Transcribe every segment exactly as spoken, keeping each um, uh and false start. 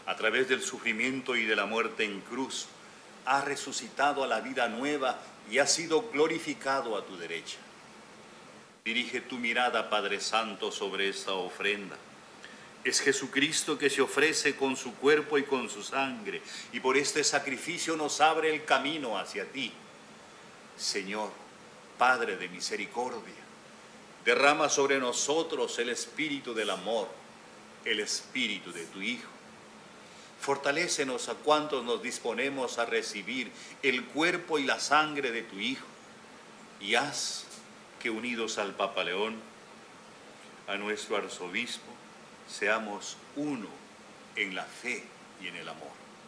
a través del sufrimiento y de la muerte en cruz, ha resucitado a la vida nueva y ha sido glorificado a tu derecha. Dirige tu mirada, Padre Santo, sobre esta ofrenda. Es Jesucristo que se ofrece con su cuerpo y con su sangre, y por este sacrificio nos abre el camino hacia ti. Señor, Padre de misericordia, derrama sobre nosotros el espíritu del amor, el espíritu de tu Hijo. Fortalécenos a cuantos nos disponemos a recibir el cuerpo y la sangre de tu Hijo, y haz que, unidos al Papa León, a nuestro arzobispo, seamos uno en la fe y en el amor.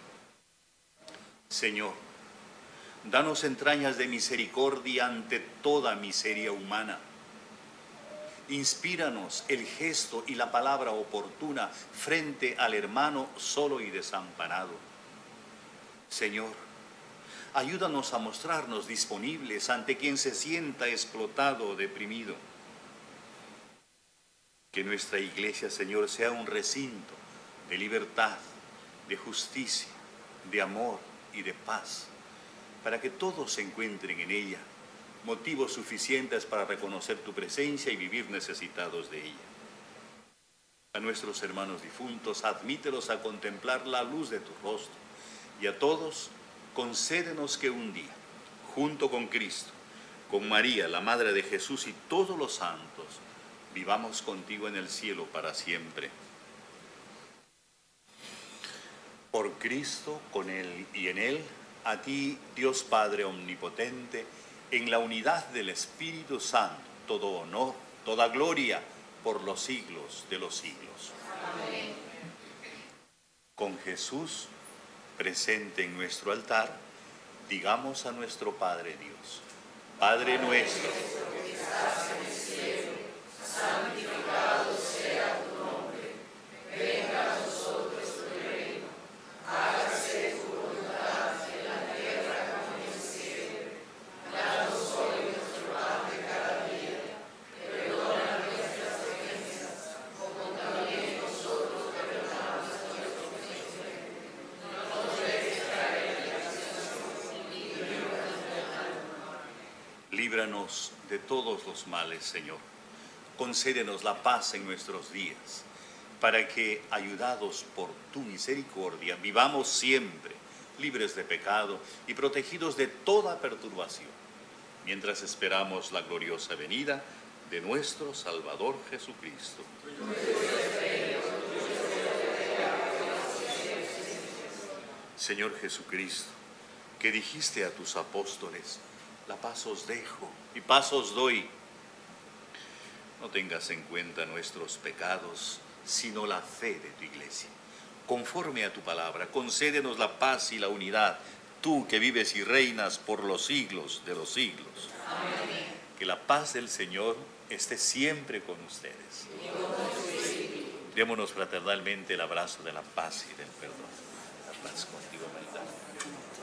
Señor, danos entrañas de misericordia ante toda miseria humana. Inspíranos el gesto y la palabra oportuna frente al hermano solo y desamparado. Señor, ayúdanos a mostrarnos disponibles ante quien se sienta explotado o deprimido. Que nuestra iglesia, Señor, sea un recinto de libertad, de justicia, de amor y de paz, para que todos se encuentren en ella motivos suficientes para reconocer tu presencia y vivir necesitados de ella. A nuestros hermanos difuntos, admítelos a contemplar la luz de tu rostro, y a todos, concédenos que un día, junto con Cristo, con María, la Madre de Jesús, y todos los santos, vivamos contigo en el cielo para siempre. Por Cristo, con Él y en Él, a ti, Dios Padre omnipotente, en la unidad del Espíritu Santo, todo honor, toda gloria, por los siglos de los siglos. Amén. Con Jesús presente en nuestro altar, digamos a nuestro Padre Dios: Padre nuestro, que estás en el cielo, santificado sea tu nombre. Venga a nosotros tu reino. Hágase tu voluntad en la tierra como en el cielo. Danos hoy nuestro pan de cada día. Perdona nuestras ofensas, como también nosotros perdonamos a nuestros ofensores. No nos dejes caer en tentación y líbranos del mal. Líbranos de todos los males, Señor. Concédenos la paz en nuestros días, para que, ayudados por tu misericordia, vivamos siempre libres de pecado y protegidos de toda perturbación, mientras esperamos la gloriosa venida de nuestro Salvador Jesucristo. Señor Jesucristo, que dijiste a tus apóstoles: la paz os dejo y paz os doy. No tengas en cuenta nuestros pecados, sino la fe de tu iglesia. Conforme a tu palabra, concédenos la paz y la unidad, tú que vives y reinas por los siglos de los siglos. Amén. Que la paz del Señor esté siempre con ustedes. Démonos fraternalmente el abrazo de la paz y del perdón. La paz contigo, maldad.